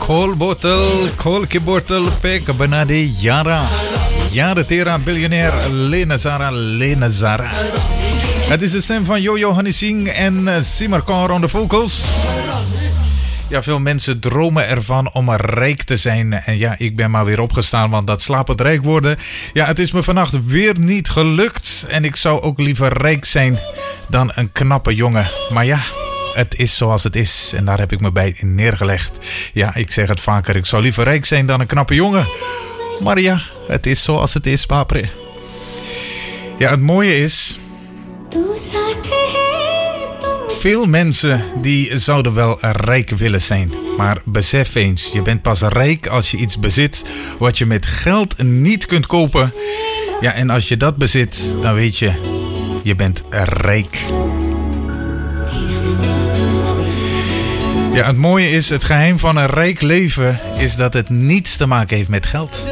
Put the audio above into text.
Kool ke bottle, pek benade Yara. Yara Tera, biljonair Lena Zara. Het is de stem van Jojo Honey Singh en Simar Kaur on the vocals. Ja, veel mensen dromen ervan om rijk te zijn. En ja, ik ben maar weer opgestaan, want dat slapend rijk worden... Ja, het is me vannacht weer niet gelukt. En ik zou ook liever rijk zijn dan een knappe jongen. Maar ja, het is zoals het is. En daar heb ik me bij neergelegd. Ja, ik zeg het vaker. Ik zou liever rijk zijn dan een knappe jongen. Maar ja, het is zoals het is, papre. Ja, het mooie is... Veel mensen die zouden wel rijk willen zijn. Maar besef eens, je bent pas rijk als je iets bezit wat je met geld niet kunt kopen. Ja, en als je dat bezit, dan weet je, je bent rijk. Ja, het mooie is, het geheim van een rijk leven is dat het niets te maken heeft met geld.